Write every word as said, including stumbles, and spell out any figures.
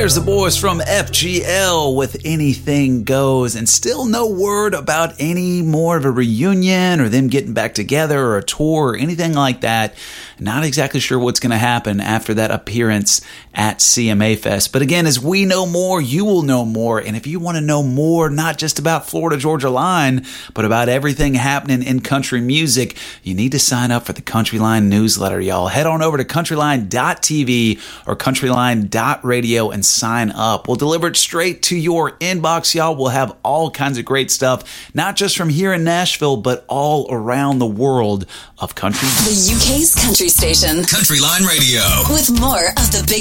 There's the boys from F G L with Anything Goes, and still no word about any more of a reunion or them getting back together or a tour or anything like that. Not exactly sure what's going to happen after that appearance at C M A Fest. But again, as we know more, you will know more. And if you want to know more, not just about Florida Georgia Line, but about everything happening in country music, you need to sign up for the Countryline newsletter, y'all. Head on over to countryline dot t v or countryline dot radio and sign up. We'll deliver it straight to your inbox, y'all. We'll have all kinds of great stuff, not just from here in Nashville, but all around the world of country. The U K's country station. Countryline Radio. With more of the big